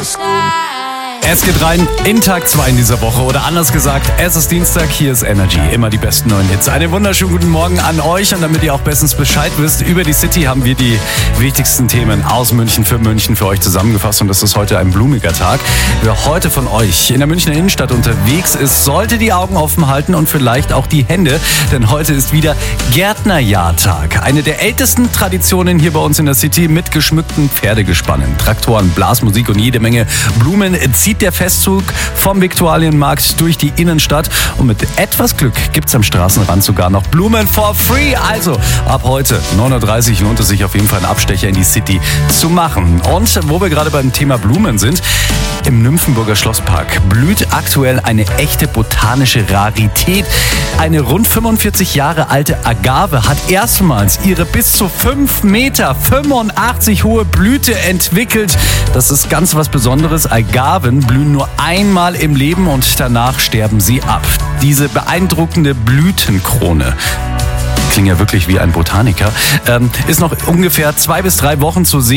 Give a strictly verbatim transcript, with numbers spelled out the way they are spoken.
Es geht rein in Tag zwei in dieser Woche oder anders gesagt, es ist Dienstag, hier ist Energy, immer die besten neuen Hits. Einen wunderschönen guten Morgen an euch und damit ihr auch bestens Bescheid wisst, über die City haben wir die wichtigsten Themen aus München für München für euch zusammengefasst und das ist heute ein blumiger Tag. Wer heute von euch in der Münchner Innenstadt unterwegs ist, sollte die Augen offen halten und vielleicht auch die Hände, denn heute ist wieder Gärtnerjahrtag. Eine der ältesten Traditionen hier bei uns in der City mit geschmückten Pferdegespannen, Traktoren, Blasmusik und jede Menge Blumen zieht der Festzug vom Viktualienmarkt durch die Innenstadt und mit etwas Glück gibt's am Straßenrand sogar noch Blumen for free. Also ab heute neun Uhr dreißig lohnt es sich auf jeden Fall einen Abstecher in die City zu machen. Und wo wir gerade beim Thema Blumen sind, im Nymphenburger Schlosspark blüht aktuell eine echte botanische Rarität. Eine rund fünfundvierzig Jahre alte Agave hat erstmals ihre bis zu fünf Meter fünfundachtzig hohe Blüte entwickelt. Das ist ganz was Besonderes. Agaven blühen nur einmal im Leben und danach sterben sie ab. Diese beeindruckende Blütenkrone, klingt ja wirklich wie ein Botaniker, ähm, ist noch ungefähr zwei bis drei Wochen zu sehen.